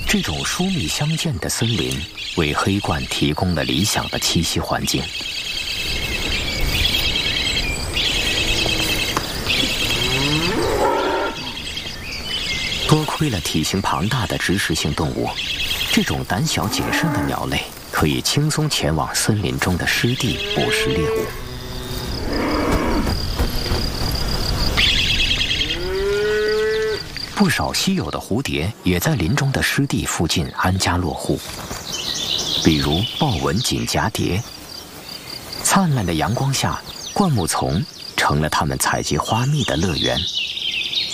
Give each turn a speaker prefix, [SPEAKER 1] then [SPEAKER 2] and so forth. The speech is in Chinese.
[SPEAKER 1] 这种疏密相间的森林为黑鹳提供了理想的栖息环境。多亏了体型庞大的植食性动物，这种胆小谨慎的鸟类可以轻松前往森林中的湿地捕食猎物。不少稀有的蝴蝶也在林中的湿地附近安家落户，比如豹纹锦蛱蝶。灿烂的阳光下，灌木丛成了它们采集花蜜的乐园。